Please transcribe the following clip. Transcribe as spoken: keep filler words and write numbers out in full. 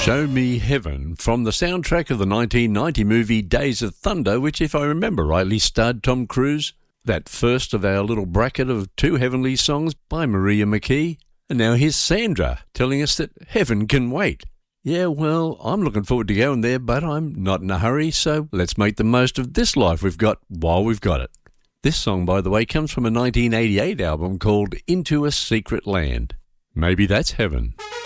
Show Me Heaven from the soundtrack of the nineteen ninety movie Days of Thunder, which, if I remember rightly, starred Tom Cruise. That first of our little bracket of two heavenly songs by Maria McKee. And now here's Sandra telling us that heaven can wait. Yeah, well, I'm looking forward to going there, but I'm not in a hurry, so let's make the most of this life we've got while we've got it. This song, by the way, comes from a nineteen eighty-eight album called Into a Secret Land. Maybe that's heaven.